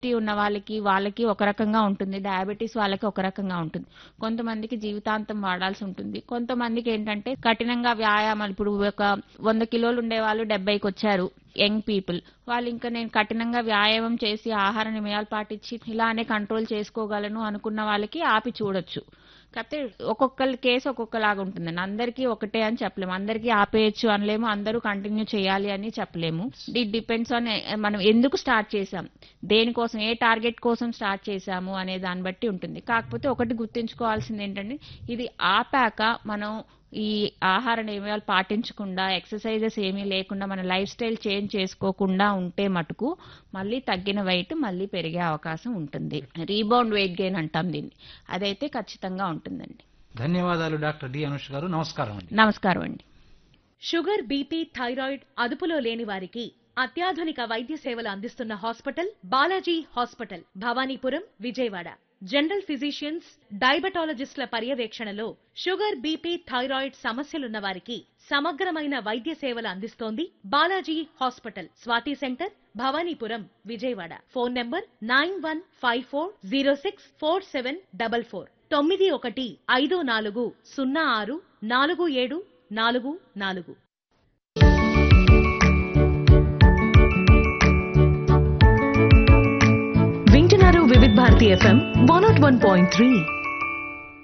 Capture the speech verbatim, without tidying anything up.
ఉన్న వాళ్ళకి వాళ్ళకి ఒక రకంగా ఉంటుంది, డయాబెటీస్ వాళ్ళకి ఒక రకంగా ఉంటుంది. కొంతమందికి జీవితాంతం వాడాల్సి ఉంటుంది. కొంతమందికి ఏంటంటే కఠినంగా వ్యాయామాలు, ఇప్పుడు ఒక వంద కిలోలు ఉండే వాళ్ళు డెబ్బైకి వచ్చారు, యంగ్ పీపుల్, వాళ్ళు ఇంకా నేను కఠినంగా వ్యాయామం చేసి ఆహార నియమాలు పాటించి ఇలానే కంట్రోల్ చేసుకోగలను అనుకున్న వాళ్ళకి ఆపి చూడొచ్చు. కాకపోతే ఒక్కొక్కరి కేసు ఒక్కొక్కలాగా ఉంటుందండి. అందరికీ ఒకటే అని చెప్పలేము, అందరికీ ఆపేయచ్చు అనలేము, అందరూ కంటిన్యూ చేయాలి అని చెప్పలేము. ఇట్ డిపెండ్స్ ఆన్ మనం ఎందుకు స్టార్ట్ చేసాం, దేనికోసం, ఏ టార్గెట్ కోసం స్టార్ట్ చేసాము అనే దాన్ని బట్టి ఉంటుంది. కాకపోతే ఒకటి గుర్తుంచుకోవాల్సింది ఏంటంటే, ఇది ఆపాక మనం ఈ ఆహార నియమాలు పాటించకుండా, ఎక్సర్సైజెస్ ఏమీ లేకుండా, మన లైఫ్ స్టైల్ చేంజ్ చేసుకోకుండా ఉంటే మటుకు మళ్ళీ తగ్గిన వెయిట్ మళ్ళీ పెరిగే అవకాశం ఉంటుంది. రీబౌండ్ వెయిట్ గెయిన్ అంటాం దీన్ని, అదైతే ఖచ్చితంగా ఉంటుందండి. ధన్యవాదాలు డాక్టర్ డి అనుష గారు. నమస్కారం అండి. నమస్కారం అండి. షుగర్, బీపీ, థైరాయిడ్ అదుపులో లేని వారికి అత్యాధునిక వైద్య సేవలు అందిస్తున్న hospital Balaji hospital, Bhavanipuram, Vijayawada. General physicians, డయాబెటాలజిస్టుల పర్యవేక్షణలో షుగర్, బీపీ, థైరాయిడ్ సమస్యలున్న వారికి సమగ్రమైన వైద్య సేవలు అందిస్తోంది Balaji hospital. Swathi centre, Bhavanipuram, Vijayawada. Phone number nine one five four zero six four seven double four, తొమ్మిది ఒకటి ఐదు నాలుగు సున్నా ఆరు నాలుగు ఏడు నాలుగు నాలుగు. వింటున్నారు వివిధ Bharati FM one not one point three.